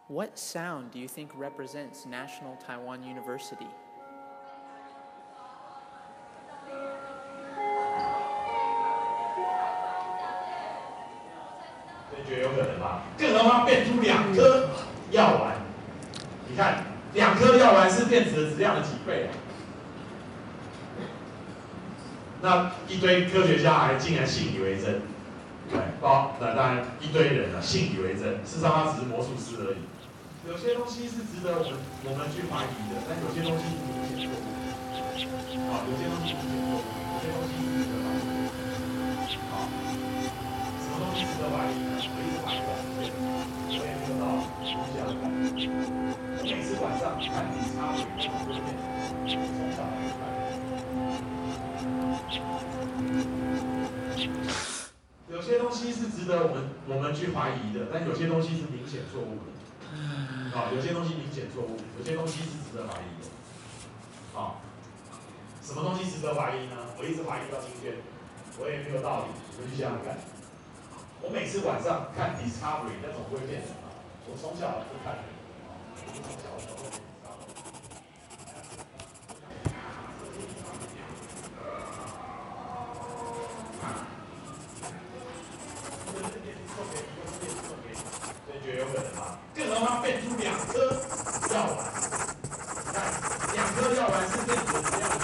What sound do you think represents National Taiwan University? 所以觉得有可能吧？更何况变出2颗药丸，你看2颗药丸是电子的质量的几倍啊？那一堆科学家还竟然信以为真，对，那当然一堆人啊信以为真，事实上他只是魔术师而已。有些东西是值得我们去怀疑的，但有些东西是明显错误。啊，有些东西明显错误，有些东西是值得怀疑的。啊，什么东西值得怀疑呢？我一直怀疑到我也没有到东西要看。我每次晚上看Discovery这部片，从小就看。有些东西是值得我们去怀疑的，但有些东西是明显错误的。啊，有些东西明显错误，有些东西是值得怀疑的。啊，什么东西值得怀疑呢？我一直怀疑到今天，我也没有道理。你们去想想看，我每次晚上看 Discovery 那种不会骗人啊，我从小就看。从小就看。所以觉得有可能吧？更何况变出2颗